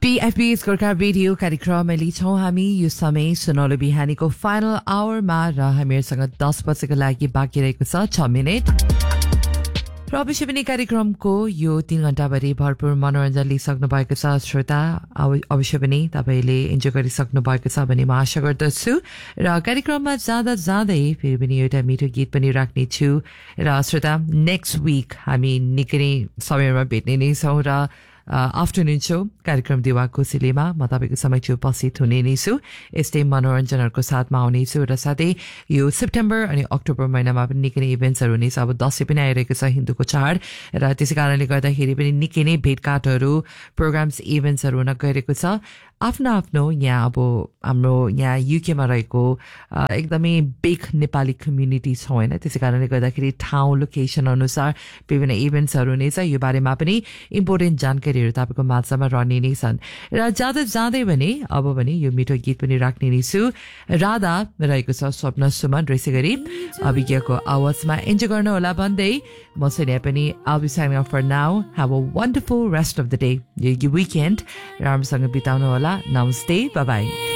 PFB's Gorkha radio कार्यक्रममा छौं हामी यो समय सुनौलो बिहानीको फाइनल आवरमा र हामीसँग 10 बजेको लागि बाँकी रहेको छ 6 मिनेट र अवश्य पनि कार्यक्रमको यो 3 घण्टाभरि भरपूर मनोरञ्जन लिइसक्नु भएको छ श्रोता अवश्य पनि तपाईले इन्जोय गरिसक्नु भएको छ भन्ने म आशा गर्दछु र कार्यक्रममा जाँदै फेरि पनि एउटा मिठो गीत पनि राख्ने छु र श्रोता नेक्स्ट वीक हामी निकै नै समयमा भेट्ने नै छौं र आफ्टरनून शो कार्यक्रम दिवा कोसिलेमा म तपाईको समक्ष उपस्थित हुने नै छु यस्तै मनोरञ्जनहरुको साथमा आउने छु र साथै यो सेप्टेम्बर अनि अक्टोबर महिनामा पनि निकै नै इभेन्ट्सहरु हुनेछ अब दशैं पनि आइरहेको छ हिन्दूको चाड र त्यसैकारणले गर्दाखेरि पनि निकै नै भेटघाटहरु प्रोग्राम्स इभेन्ट्सहरु हुन गइरहेको छ आफ्नो यहाँ अब हाम्रो यहाँ युके मा रहेको एकदमै बिग नेपाली कम्युनिटी छ हैन त्यसैकारणले गर्दाखेरि ठाउँ लोकेसन अनुसार विभिन्न इभेन्ट्सहरु हुनेछ यो बारेमा पनि इम्पोर्टेन्ट जानकारीहरु तपाईको माझमा रहने नै छन् र जाँदै भने अब भने यो मिठो गीत पनि राख्ने नै छु राधा रहेको छ स्वप्न सुमन रैसेगरी अभिज्ञको आवाजमा इन्जोय गर्न होला भन्दै म चाहिँ पनि I'll be signing off for now. Have a wonderful rest of the day. Your weekend. राम्रोसँग बिताउनु होला. Namaste. Bye bye.